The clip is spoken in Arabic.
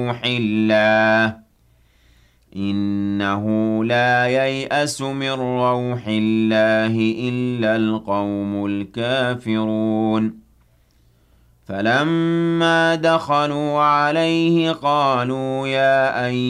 الله إنه لا ييأس من روح الله إلا القوم الكافرون فلما دخلوا عليه قالوا يا أيها